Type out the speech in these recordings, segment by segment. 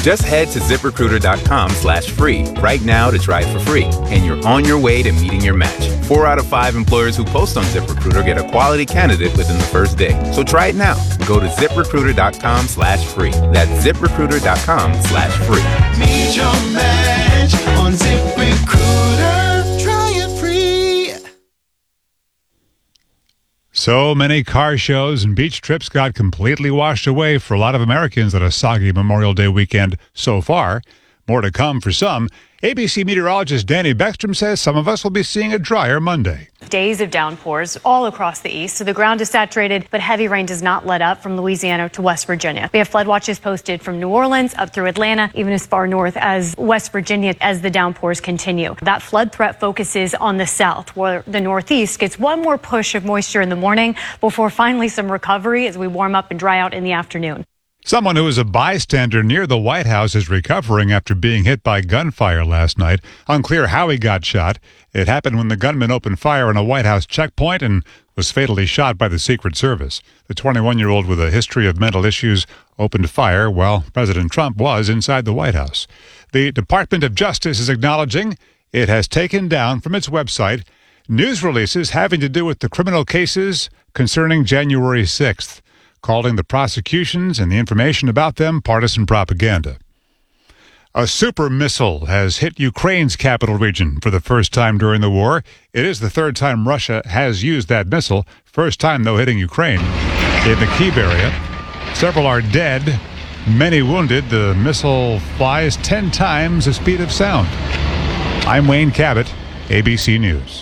Just head to ZipRecruiter.com/free right now to try it for free, and you're on your way to meeting your match. 4 out of 5 employers who post on ZipRecruiter get a quality candidate within the first day. So try it now. Go to ZipRecruiter.com/free. That's ZipRecruiter.com/free. Meet your match on ZipRecruiter. Try it free. So many car shows and beach trips got completely washed away for a lot of Americans at a soggy Memorial Day weekend so far. More to come for some. ABC meteorologist Danny Beckstrom says some of us will be seeing a drier Monday. Days of downpours all across the east, so the ground is saturated, but heavy rain does not let up from Louisiana to West Virginia. We have flood watches posted from New Orleans up through Atlanta, even as far north as West Virginia as the downpours continue. That flood threat focuses on the south, where the northeast gets one more push of moisture in the morning before finally some recovery as we warm up and dry out in the afternoon. Someone who was a bystander near the White House is recovering after being hit by gunfire last night. Unclear how he got shot. It happened when the gunman opened fire on a White House checkpoint and was fatally shot by the Secret Service. The 21-year-old with a history of mental issues opened fire while President Trump was inside the White House. The Department of Justice is acknowledging it has taken down from its website news releases having to do with the criminal cases concerning January 6th. Calling the prosecutions and the information about them partisan propaganda. A super missile has hit Ukraine's capital region for the first time during the war. It is the third time Russia has used that missile. First time, though, hitting Ukraine in the Kyiv area. Several are dead, many wounded. The missile flies 10 times the speed of sound. I'm Wayne Cabot, ABC News.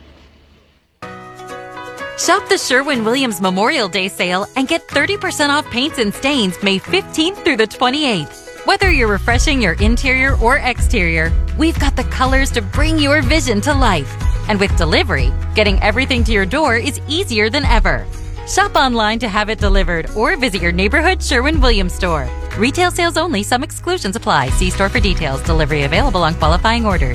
Shop the Sherwin-Williams Memorial Day sale and get 30% off paints and stains May 15th through the 28th. Whether you're refreshing your interior or exterior, we've got the colors to bring your vision to life. And with delivery, getting everything to your door is easier than ever. Shop online to have it delivered or visit your neighborhood Sherwin-Williams store. Retail sales only. Some exclusions apply. See store for details. Delivery available on qualifying orders.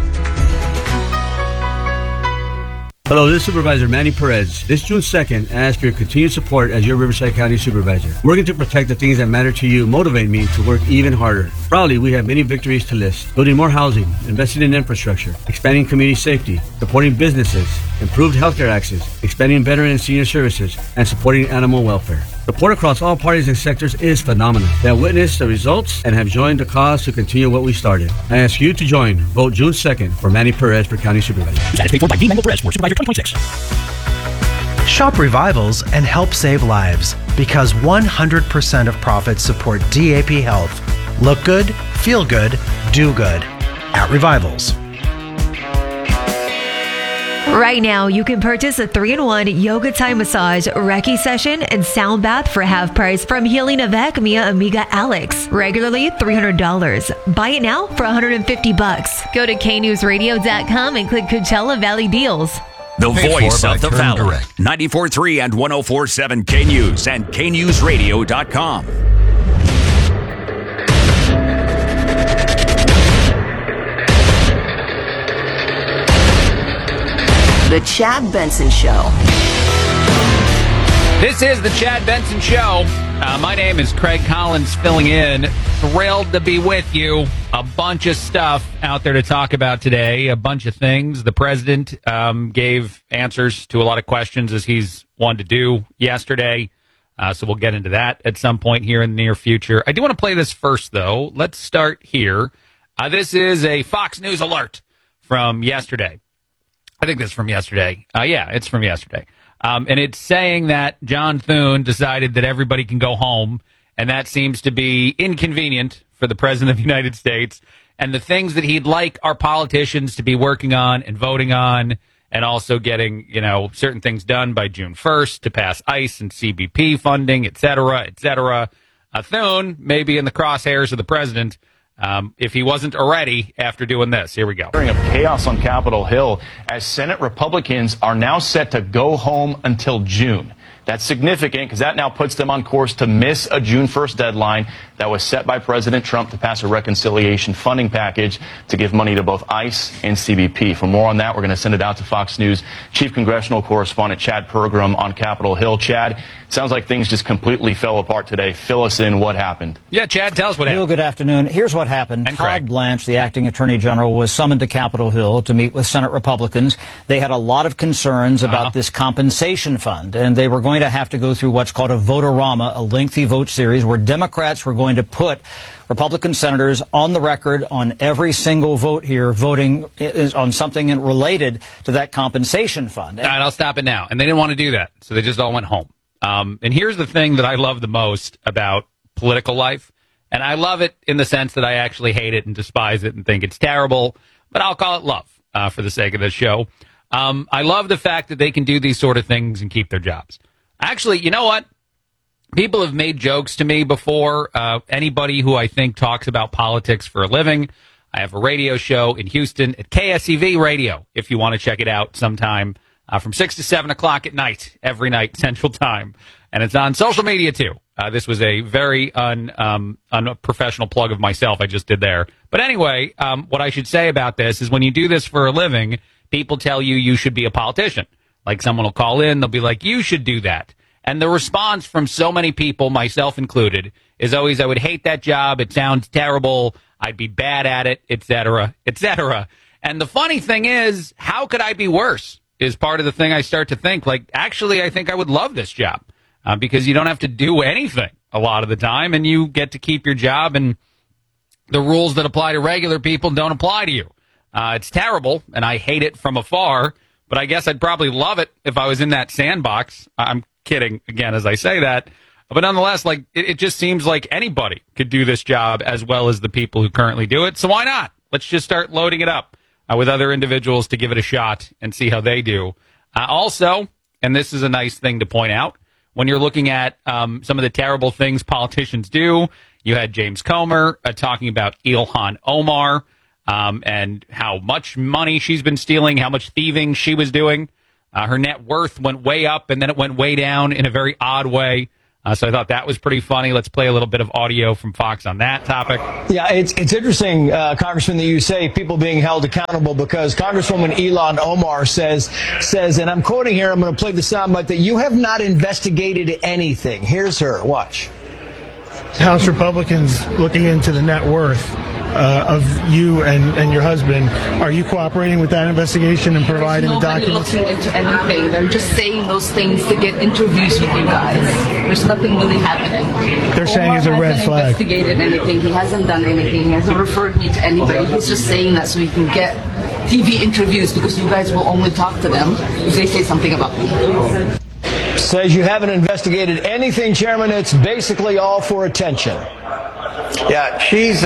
Hello, this is Supervisor Manny Perez. This June 2nd, I ask for your continued support as your Riverside County Supervisor. Working to protect the things that matter to you motivate me to work even harder. Proudly, we have many victories to list. Building more housing, investing in infrastructure, expanding community safety, supporting businesses, improved healthcare access, expanding veteran and senior services, and supporting animal welfare. Support across all parties and sectors is phenomenal. They have witnessed the results and have joined the cause to continue what we started. I ask you to join. Vote June 2nd for Manny Perez for County Supervisor. That is paid for by V. Mango Perez for Supervisor 2026. Shop Revivals and help save lives because 100% of profits support DAP Health. Look good, feel good, do good at Revivals. Right now, you can purchase a 3-in-1 yoga Thai massage, Reiki session, and sound bath for half price from Healing Avec Mia Amiga Alex. Regularly $300. Buy it now for $150. Go to knewsradio.com and click Coachella Valley Deals. The voice of the Valley. 94.3 and 104.7 K-News and knewsradio.com. The Chad Benson Show. This is the Chad Benson Show. My name is Craig Collins filling in. Thrilled to be with you. A bunch of stuff out there to talk about today. A bunch of things. The president gave answers to a lot of questions as he's wanted to do yesterday. So we'll get into that at some point here in the near future. I do want to play this first, though. Let's start here. This is a Fox News alert from yesterday. I think this is from yesterday. Yeah, it's from yesterday. And it's saying that John Thune decided that everybody can go home, and that seems to be inconvenient for the President of the United States. And the things that he'd like our politicians to be working on and voting on, and also getting, certain things done by June 1st to pass ICE and CBP funding, et cetera, et cetera. Thune may be in the crosshairs of the president. If he wasn't already after doing this. Here we go. Of chaos on Capitol Hill as Senate Republicans are now set to go home until June. That's significant because that now puts them on course to miss a June 1st deadline. that was set by President Trump to pass a reconciliation funding package to give money to both ICE and CBP. For more on that, we're going to send it out to Fox News Chief Congressional Correspondent Chad Pergram on Capitol Hill. Chad, it sounds like things just completely fell apart today. Fill us in. What happened? Yeah, Chad, tell us what happened. Good afternoon. Here's what happened. Todd Blanche, the acting attorney general, was summoned to Capitol Hill to meet with Senate Republicans. They had a lot of concerns about this compensation fund, and they were going to have to go through what's called a vote-a-rama, a lengthy vote series where Democrats were going to put Republican senators on the record on every single vote here, voting on something related to that compensation fund. All right, I'll stop it now. And they didn't want to do that, so they just all went home. And here's the thing that I love the most about political life, and I love it in the sense that I actually hate it and despise it and think it's terrible, but I'll call it love for the sake of this show. I love the fact that they can do these sort of things and keep their jobs. Actually, you know what? People have made jokes to me before. Anybody who I think talks about politics for a living. I have a radio show in Houston at KSEV Radio, if you want to check it out sometime, from 6 to 7 o'clock at night, every night, Central Time. And it's on social media, too. This was a very unprofessional plug of myself I just did there. But anyway, what I should say about this is when you do this for a living, people tell you should be a politician. Like someone will call in, they'll be like, you should do that. And the response from so many people, myself included, is always, I would hate that job. It sounds terrible. I'd be bad at it, et cetera, et cetera. And the funny thing is, how could I be worse is part of the thing I start to think. Like, actually, I think I would love this job because you don't have to do anything a lot of the time, and you get to keep your job, and the rules that apply to regular people don't apply to you. It's terrible, and I hate it from afar, but I guess I'd probably love it if I was in that sandbox. I'm kidding, again, as I say that. But nonetheless, like it just seems like anybody could do this job as well as the people who currently do it. So why not? Let's just start loading it up with other individuals to give it a shot and see how they do. Also, and this is a nice thing to point out, when you're looking at some of the terrible things politicians do, you had James Comer talking about Ilhan Omar and how much money she's been stealing, how much thieving she was doing. Her net worth went way up, and then it went way down in a very odd way. So I thought that was pretty funny. Let's play a little bit of audio from Fox on that topic. Yeah, it's interesting, Congressman, that you say people being held accountable because Congresswoman Ilhan Omar says, and I'm quoting here, I'm going to play the soundbite, that you have not investigated anything. Here's her. Watch. House Republicans looking into the net worth of you and your husband. Are you cooperating with that investigation and providing the documents? Looking into anything. They're just saying those things to get interviews with you guys. There's nothing really happening. They're saying it's a red flag. He hasn't investigated anything. He hasn't done anything. He hasn't referred me to anybody. He's just saying that so he can get TV interviews because you guys will only talk to them if they say something about me. Says you haven't investigated anything, Chairman. It's basically all for attention. Yeah,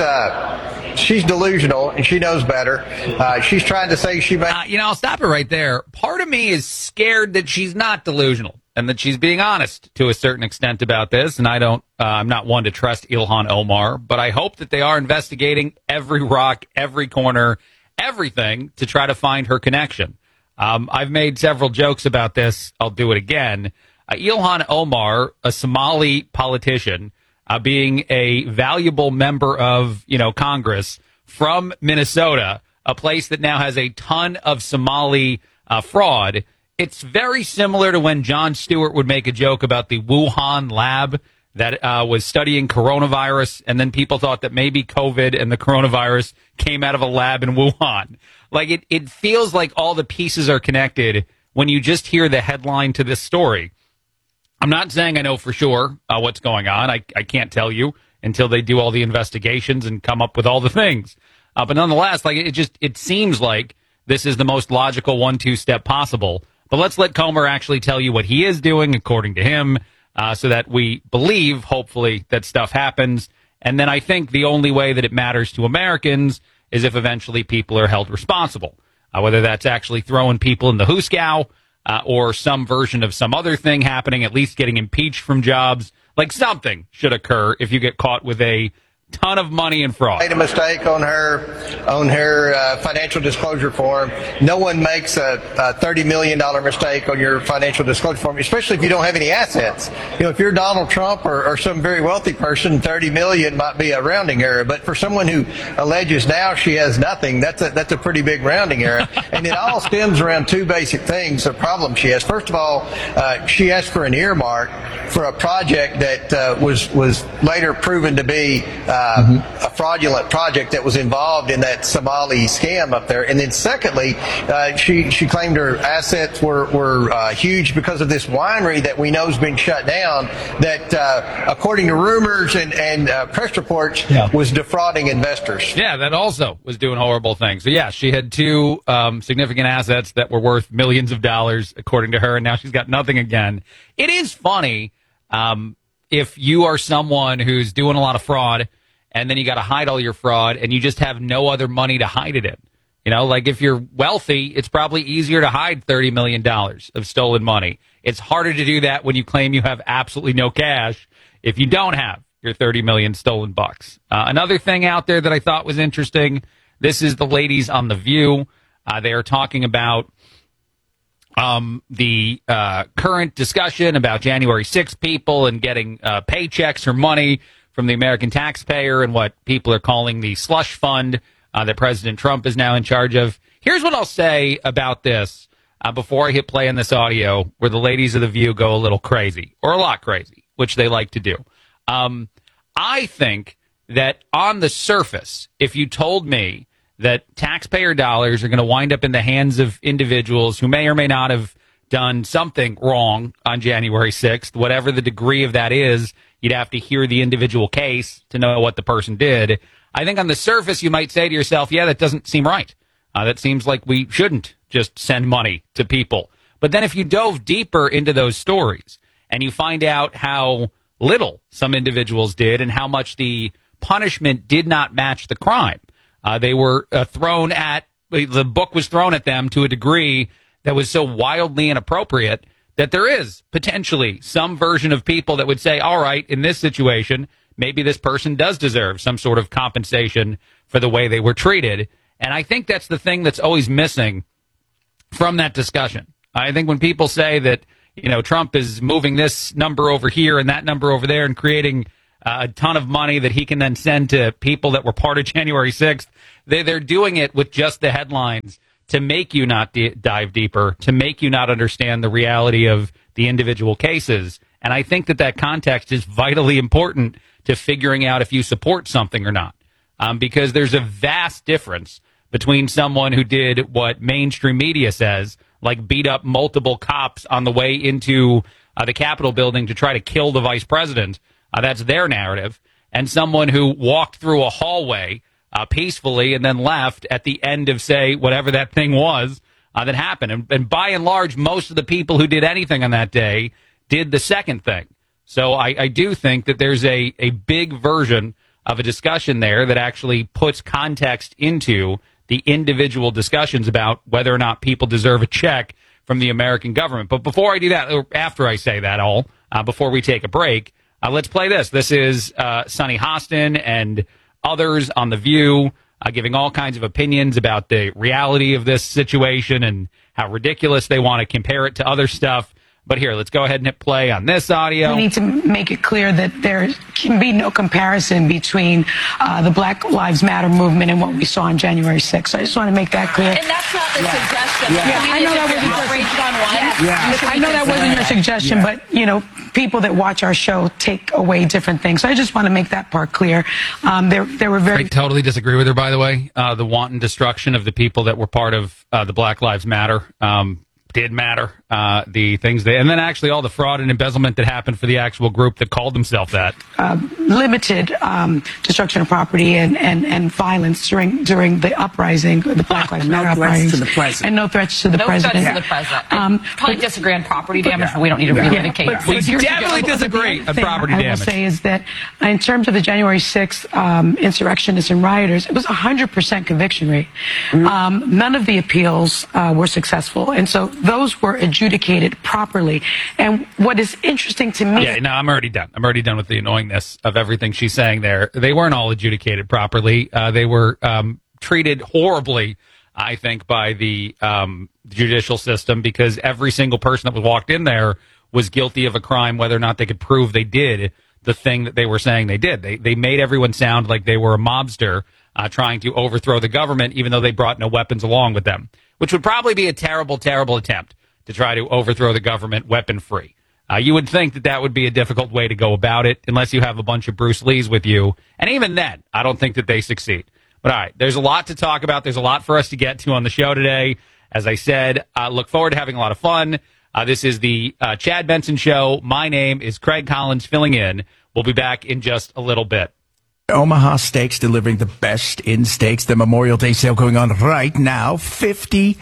she's delusional, and she knows better. She's trying to say she may... I'll stop it right there. Part of me is scared that she's not delusional and that she's being honest to a certain extent about this, and I'm not one to trust Ilhan Omar, but I hope that they are investigating every rock, every corner, everything to try to find her connection. I've made several jokes about this. I'll do it again. Ilhan Omar, a Somali politician, being a valuable member of, Congress from Minnesota, a place that now has a ton of Somali fraud. It's very similar to when Jon Stewart would make a joke about the Wuhan lab that was studying coronavirus, and then people thought that maybe COVID and the coronavirus came out of a lab in Wuhan. Like, it feels like all the pieces are connected when you just hear the headline to this story. I'm not saying I know for sure what's going on. I can't tell you until they do all the investigations and come up with all the things. But nonetheless, it seems like this is the most logical 1-2 step possible. But let's let Comer actually tell you what he is doing, according to him, so that we believe, hopefully, that stuff happens. And then I think the only way that it matters to Americans is if eventually people are held responsible, whether that's actually throwing people in the hoosegow or some version of some other thing happening, at least getting impeached from jobs. Like, something should occur if you get caught with a ton of money in fraud. Made a mistake on her financial disclosure form. No one makes a $30 million mistake on your financial disclosure form, especially if you don't have any assets. If you're Donald Trump or some very wealthy person, 30 million might be a rounding error. But for someone who alleges now she has nothing, that's a pretty big rounding error. And it all stems around two basic things, the problem she has. First of all, she asked for an earmark for a project that was later proven to be a fraudulent project that was involved in that Somali scam up there. And then secondly, she claimed her assets were huge because of this winery that we know has been shut down that, according to rumors and press reports, was defrauding investors. Yeah, that also was doing horrible things. So, yeah, she had two significant assets that were worth millions of dollars, according to her, and now she's got nothing again. It is funny if you are someone who's doing a lot of fraud and then you got to hide all your fraud and you just have no other money to hide it in. Like if you're wealthy, it's probably easier to hide $30 million of stolen money. It's harder to do that when you claim you have absolutely no cash if you don't have your 30 million stolen bucks. Another thing out there that I thought was interesting, this is the ladies on The View. They are talking about the current discussion about January 6th people and getting paychecks or money from the American taxpayer and what people are calling the slush fund that President Trump is now in charge of. Here's what I'll say about this before I hit play on this audio where the ladies of The View go a little crazy, or a lot crazy, which they like to do. I think that on the surface, if you told me that taxpayer dollars are going to wind up in the hands of individuals who may or may not have done something wrong on January 6th, whatever the degree of that is, you'd have to hear the individual case to know what the person did. I think on the surface, you might say to yourself, yeah, that doesn't seem right. That seems like we shouldn't just send money to people. But then if you dove deeper into those stories and you find out how little some individuals did and how much the punishment did not match the crime, they were the book was thrown at them to a degree that was so wildly inappropriate that there is potentially some version of people that would say, all right, in this situation, maybe this person does deserve some sort of compensation for the way they were treated. And I think that's the thing that's always missing from that discussion. I think when people say that, Trump is moving this number over here and that number over there and creating a ton of money that he can then send to people that were part of January 6th, they're doing it with just the headlines to make you not dive deeper, to make you not understand the reality of the individual cases. And I think that context is vitally important to figuring out if you support something or not. Because there's a vast difference between someone who did what mainstream media says, like beat up multiple cops on the way into the Capitol building to try to kill the vice president. That's their narrative. And someone who walked through a hallway peacefully and then left at the end of, say, whatever that thing was that happened. And by and large, most of the people who did anything on that day did the second thing. So I do think that there's a big version of a discussion there that actually puts context into the individual discussions about whether or not people deserve a check from the American government. But before I do that, or after I say that all, before we take a break, let's play this. This is Sunny Hostin and others on The View giving all kinds of opinions about the reality of this situation and how ridiculous they want to compare it to other stuff. But here, let's go ahead and hit play on this audio. We need to make it clear that there can be no comparison between the Black Lives Matter movement and what we saw on January 6th. I just want to make that clear. And that's not the suggestion. I know that wasn't your suggestion, but, people that watch our show take away different things. So I just want to make that part clear. There were very... I totally disagree with her, by the way. The wanton destruction of the people that were part of the Black Lives Matter did matter. The things and then actually all the fraud and embezzlement that happened for the actual group that called themselves that. Limited destruction of property and violence during the uprising, the Black Lives Matter uprising. And no threats to the president. No threats to the president. Probably disagree on property damage, but we don't need to re-indicate. We definitely disagree on property damage. I will say is that in terms of the January 6th insurrectionists and rioters, it was 100% conviction rate. None of the appeals were successful. And so those were adjudicated properly. And what is interesting to me... Yeah, no, I'm already done. I'm already done with the annoyingness of everything she's saying there. They weren't all adjudicated properly. They were treated horribly, I think, by the judicial system, because every single person that was walked in there was guilty of a crime, whether or not they could prove they did the thing that they were saying they did. They made everyone sound like they were a mobster trying to overthrow the government, even though they brought no weapons along with them, which would probably be a terrible, terrible attempt to try to overthrow the government weapon-free. You would think that that would be a difficult way to go about it, unless you have a bunch of Bruce Lees with you. And even then, I don't think that they succeed. But all right, there's a lot to talk about. There's a lot for us to get to on the show today. As I said, I look forward to having a lot of fun. This is the Chad Benson Show. My name is Craig Collins, filling in. We'll be back in just a little bit. Omaha Steaks, delivering the best in steaks. The Memorial Day sale going on right now. 50%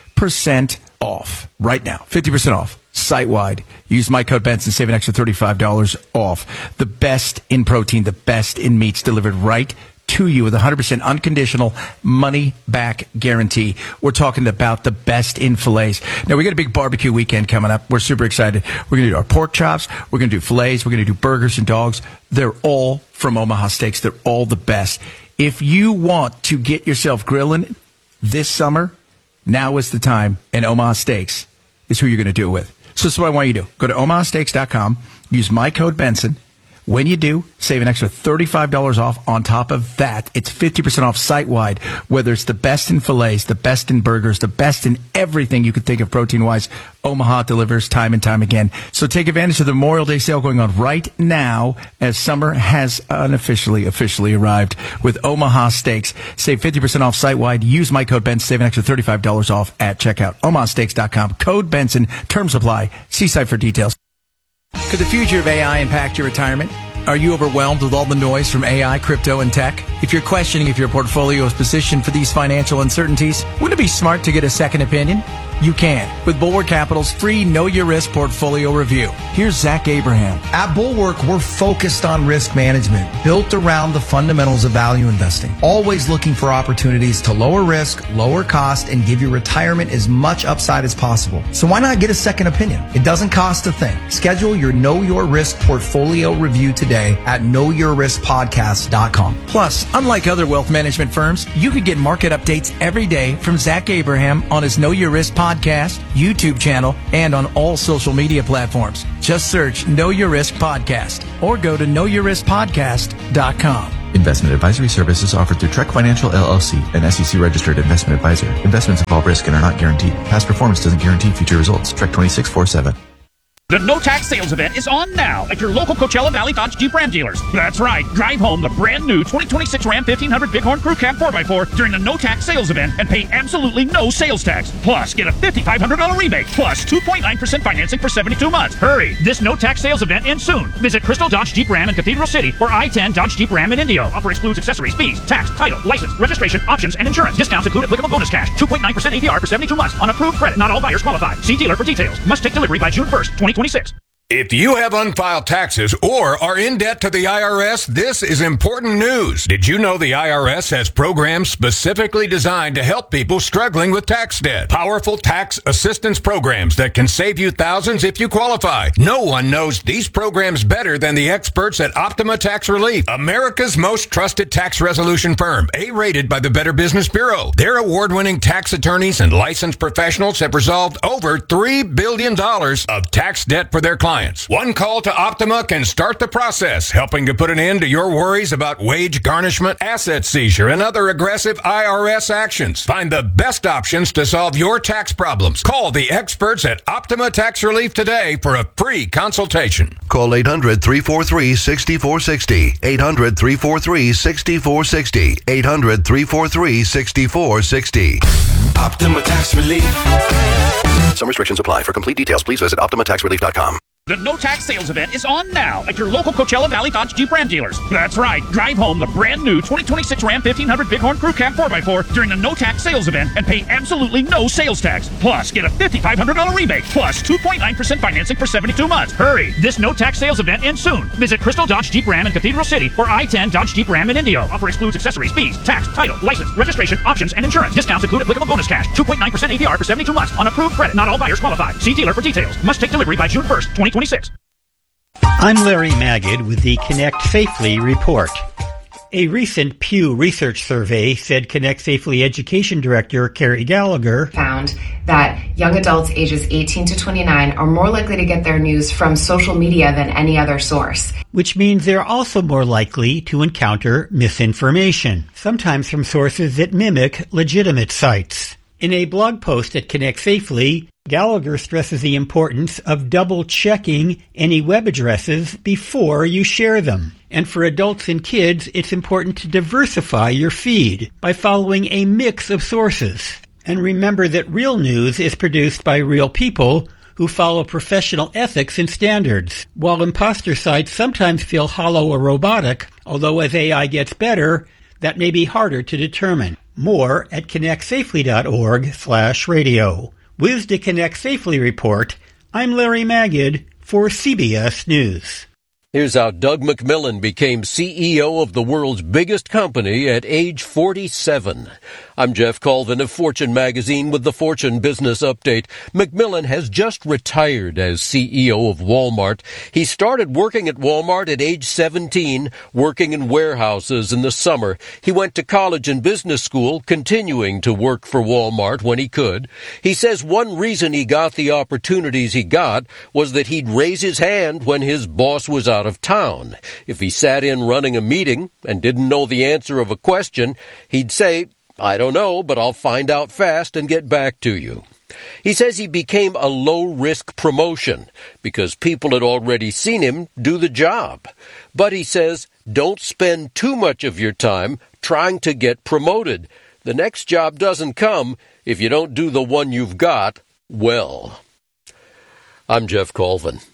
off. Right now. 50% off. Site-wide. Use my code Benson, save an extra $35 off. The best in protein, the best in meats, delivered right to you with 100% unconditional money-back guarantee. We're talking about the best in fillets. Now, we got a big barbecue weekend coming up. We're super excited. We're going to do our pork chops. We're going to do fillets. We're going to do burgers and dogs. They're all from Omaha Steaks. They're all the best. If you want to get yourself grilling this summer, now is the time, and Omaha Steaks is who you're going to do it with. So this is what I want you to do. Go to omahasteaks.com. Use my code Benson. When you do, save an extra $35 off. On top of that, it's 50% off site-wide, whether it's the best in fillets, the best in burgers, the best in everything you could think of protein-wise. Omaha delivers time and time again. So take advantage of the Memorial Day sale going on right now, as summer has officially arrived with Omaha Steaks. Save 50% off site-wide. Use my code Benson. Save an extra $35 off at checkout. omahasteaks.com. Code Benson. Terms apply. See site for details. Could the future of AI impact your retirement? Are you overwhelmed with all the noise from AI, crypto, and tech? If you're questioning if your portfolio is positioned for these financial uncertainties, wouldn't it be smart to get a second opinion? You can with Bulwark Capital's free Know Your Risk portfolio review. Here's Zach Abraham. At Bulwark, we're focused on risk management, built around the fundamentals of value investing. Always looking for opportunities to lower risk, lower cost, and give your retirement as much upside as possible. So why not get a second opinion? It doesn't cost a thing. Schedule your Know Your Risk portfolio review today at knowyourriskpodcast.com. Plus, unlike other wealth management firms, you could get market updates every day from Zach Abraham on his Know Your Risk podcast, YouTube channel, and on all social media platforms. Just search Know Your Risk Podcast or go to knowyourriskpodcast.com. Investment advisory services offered through Trek Financial LLC, an SEC-registered investment advisor. Investments involve risk and are not guaranteed. Past performance doesn't guarantee future results. Trek 2647. The No Tax Sales event is on now at your local Coachella Valley Dodge Jeep Ram dealers. That's right. Drive home the brand new 2026 Ram 1500 Bighorn Crew Cab 4x4 during the No Tax Sales event and pay absolutely no sales tax. Plus, get a $5,500 rebate plus 2.9% financing for 72 months. Hurry. This No Tax Sales event ends soon. Visit Crystal Dodge Jeep Ram in Cathedral City or I-10 Dodge Jeep Ram in Indio. Offer excludes accessories, fees, tax, title, license, registration, options, and insurance. Discounts include applicable bonus cash. 2.9% APR for 72 months on approved credit. Not all buyers qualify. See dealer for details. Must take delivery by June 1st, 2026. If you have unfiled taxes or are in debt to the IRS, this is important news. Did you know the IRS has programs specifically designed to help people struggling with tax debt? Powerful tax assistance programs that can save you thousands if you qualify. No one knows these programs better than the experts at Optima Tax Relief, America's most trusted tax resolution firm, A-rated by the Better Business Bureau. Their award-winning tax attorneys and licensed professionals have resolved over $3 billion of tax debt for their clients. One call to Optima can start the process, helping to put an end to your worries about wage garnishment, asset seizure, and other aggressive IRS actions. Find the best options to solve your tax problems. Call the experts at Optima Tax Relief today for a free consultation. Call 800-343-6460. 800-343-6460. 800-343-6460. Optima Tax Relief. Some restrictions apply. For complete details, please visit OptimaTaxRelief.com. The No Tax Sales Event is on now at your local Coachella Valley Dodge Jeep Ram dealers. That's right. Drive home the brand new 2026 Ram 1500 Bighorn Crew Cab 4x4 during the No Tax Sales Event and pay absolutely no sales tax. Plus, get a $5,500 rebate plus 2.9% financing for 72 months. Hurry. This No Tax Sales Event ends soon. Visit Crystal Dodge Jeep Ram in Cathedral City or I-10 Dodge Jeep Ram in Indio. Offer excludes accessories, fees, tax, title, license, registration, options, and insurance. Discounts include applicable bonus cash. 2.9% APR for 72 months on approved credit. Not all buyers qualify. See dealer for details. Must take delivery by June 1st, 2026. I'm Larry Magid with the Connect Safely report. A recent Pew Research survey said Connect Safely Education Director Carrie Gallagher found that young adults ages 18 to 29 are more likely to get their news from social media than any other source. Which means they're also more likely to encounter misinformation, sometimes from sources that mimic legitimate sites. In a blog post at Connect Safely, Gallagher stresses the importance of double-checking any web addresses before you share them. And for adults and kids, it's important to diversify your feed by following a mix of sources. And remember that real news is produced by real people who follow professional ethics and standards. While imposter sites sometimes feel hollow or robotic, although as AI gets better, that may be harder to determine. More at connectsafely.org/radio. With the Connect Safely report, I'm Larry Magid for CBS News. Here's how Doug McMillon became CEO of the world's biggest company at age 47. I'm Jeff Colvin of Fortune magazine with the Fortune Business Update. McMillon has just retired as CEO of Walmart. He started working at Walmart at age 17, working in warehouses in the summer. He went to college and business school, continuing to work for Walmart when he could. He says one reason he got the opportunities he got was that he'd raise his hand when his boss was out of town. If he sat in running a meeting and didn't know the answer of a question, he'd say, "I don't know, but I'll find out fast and get back to you." He says he became a low-risk promotion because people had already seen him do the job. But he says, don't spend too much of your time trying to get promoted. The next job doesn't come if you don't do the one you've got well. I'm Jeff Colvin.